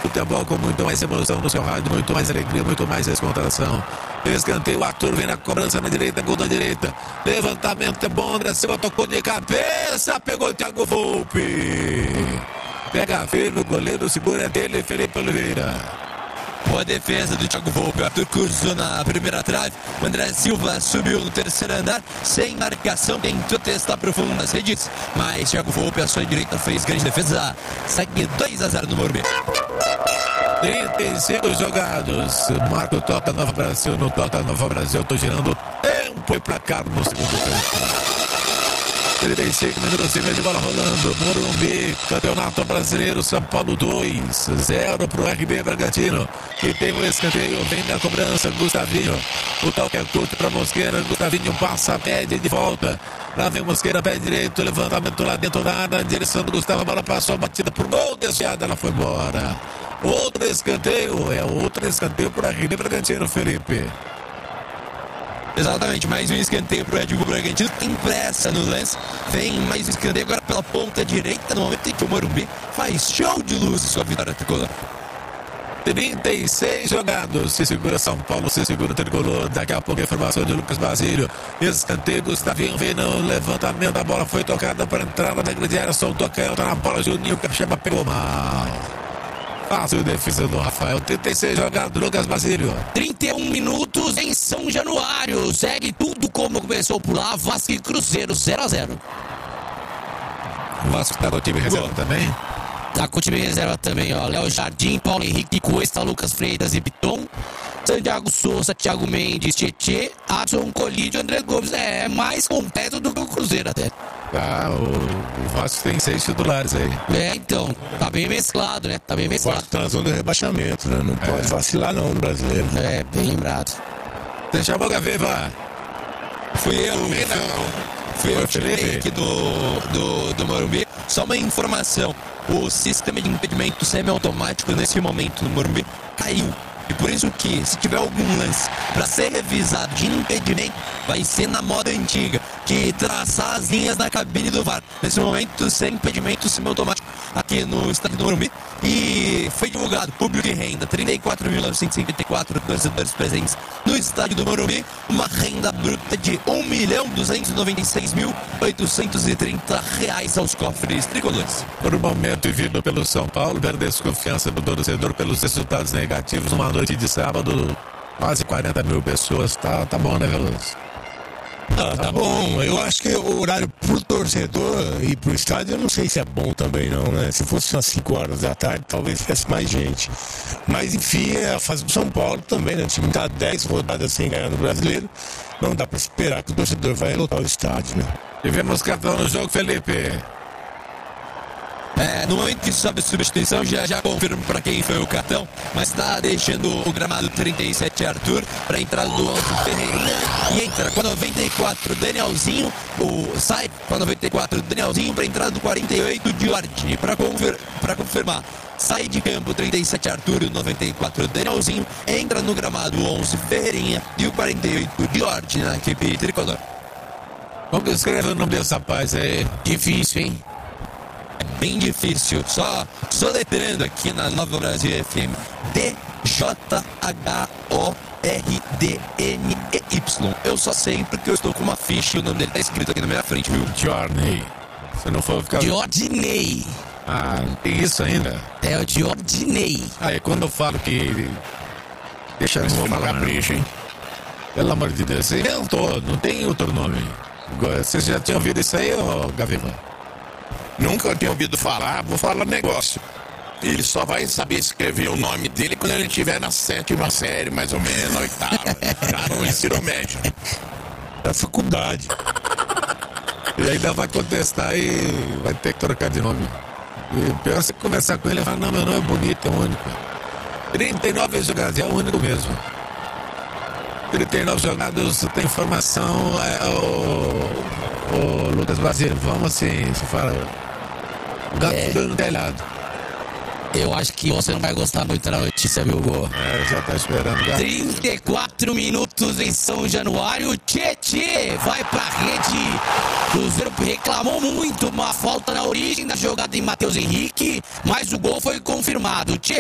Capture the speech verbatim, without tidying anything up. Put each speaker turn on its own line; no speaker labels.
Futebol com muito mais emoção no seu rádio, muito mais alegria, muito mais descontração. Escanteio, o Arthur vem na cobrança na direita, gol da direita. Levantamento é bom, André Silva tocou de cabeça, pegou o Thiago Volpi. Pega firme, o goleiro segura dele, Felipe Oliveira.
Boa defesa do Thiago Volpi. O Arthur cruzou na primeira trave. O André Silva subiu no terceiro andar. Sem marcação, tentou testar profundo nas redes. Mas Thiago Volpi, a sua direita, fez grande defesa. Segue dois a zero no Morumbi.
trinta e cinco jogados. Marca o Tota Nova Brasil. No Tota Nova Brasil, tô girando tempo e placar no segundo tempo. trinta e cinco minutos e meio de bola rolando. Morumbi, Campeonato Brasileiro, São Paulo dois, zero pro R B Bragantino. E tem um escanteio, vem na cobrança, Gustavinho. O toque é curto pra Mosqueira, Gustavinho passa, pede de volta. Lá vem Mosqueira, pé direito, levantamento lá dentro da área, direção do Gustavo, a bola passou, batida por gol, desviada, ela foi embora. Outro escanteio, é outro escanteio pro R B Bragantino, Felipe.
Exatamente, mais um escanteio pro Red Bull Bragantino. Tem pressa no lance. Vem mais um escanteio agora pela ponta direita. No momento em que o Morumbi faz show de luz sua vitória tricolor.
trinta e seis jogados. Se segura São Paulo, se segura o tricolor. Daqui a pouco a informação de Lucas Basílio. Escanteio, Gustavinho vem no levantamento. A bola foi tocada para entrar na grande área. Soltou a canhota na bola. Juninho Capixaba pegou mal. Fácil defesa do Rafael. trinta e seis jogados, Lucas Basílio.
trinta e um minutos em São Januário. Segue tudo como começou por lá. Vasco e Cruzeiro zero a zero.
O Vasco tá com o time reserva também?
Tá com o time reserva também, ó. Léo Jardim, Paulo Henrique, Cuesta, Lucas Freitas e Piton. Santiago Souza, Thiago Mendes, Tietê, Adson, Colídio, André Gomes. É mais completo do que o Cruzeiro até.
Ah, o, o Vasco tem seis titulares aí.
É, então, tá bem mesclado, né? Tá bem mesclado.
O Vasco tá na zona de rebaixamento, né? Não pode
É.
vacilar não no brasileiro.
É, bem lembrado.
Você chamou a Gaveva?
Fui eu,
Não.
fui eu,
Foi
tirei
Felipe?
aqui do, do, do Morumbi. Só uma informação: o sistema de impedimento semiautomático nesse momento no Morumbi caiu. E por isso que, se tiver algum lance para ser revisado de impedimento, vai ser na moda antiga, de traçar as linhas na cabine do V A R. Nesse momento, sem impedimento semiautomático aqui no estádio do Morumbi. E foi divulgado, público e renda, trinta e quatro mil novecentos e cinquenta e quatro torcedores presentes no estádio do Morumbi. Uma renda bruta de um milhão duzentos e noventa e seis mil oitocentos e trinta reais aos cofres tricolores.
Por um momento, e vindo pelo São Paulo, perde a desconfiança do torcedor pelos resultados negativos. Uma noite de sábado, quase quarenta mil pessoas. Tá, tá bom, né, Veloso?
Ah, tá bom. Eu acho que o horário pro torcedor ir pro estádio, eu não sei se é bom também não, né? Se fosse umas cinco horas da tarde, talvez tivesse mais gente. Mas enfim, é a fase do São Paulo também, né? O time tá dez rodadas sem ganhar no Brasileiro. Não dá pra esperar que o torcedor vai lotar o estádio, né?
Tivemos cartão no jogo, Felipe.
É, no momento que sobe a substituição, já já confirmo para quem foi o cartão, mas está deixando o gramado trinta e sete Arthur para a entrada do Alto Ferreira e entra com a noventa e quatro Danielzinho, o, sai com a noventa e quatro Danielzinho para a entrada do quarenta e oito Diordi, para confir, confirmar. Sai de campo trinta e sete Arthur e o noventa e quatro Danielzinho, entra no gramado o onze Ferreirinha e o quarenta e oito Diordi na equipe tricolor.
Como que escreve o nome desse rapaz aí?
Difícil, hein?
Bem difícil, só soletrando aqui na Nova Brasil F M. D J H O R D N E Y. Eu só sei porque eu estou com uma ficha e o nome dele tá escrito aqui na minha frente, viu?
Journey. Se não for ficar...
Diordinei.
Ah, tem isso ainda?
É o Diordinei.
Aí, quando eu falo que... Deixa eu não falar capricho, hein? Pelo amor de Deus, eu tô, não tem outro nome. Vocês já tinham ouvido isso aí, ô Gaveva?
Nunca tinha ouvido falar, vou falar negócio. Ele só vai saber escrever o nome dele quando ele estiver na sétima série, mais ou menos, na oitava, já no ensino médio.
Da faculdade.
E ainda vai contestar e vai ter que trocar de nome. E pior é você conversar com ele e falar, não, meu nome é bonito, é único. trinta e nove jogados, é o único mesmo. trinta e nove jogados, tem informação, é, o, o Lucas Basílio, vamos assim, se fala... Gato
É.
no telhado.
Eu acho que você não vai gostar muito da notícia, viu, Gô?
É, já tá esperando. Gato.
trinta e quatro minutos em São Januário. Tietê vai pra rede. Cruzeiro reclamou muito uma falta na origem da jogada em Matheus Henrique, mas o gol foi confirmado. Tietê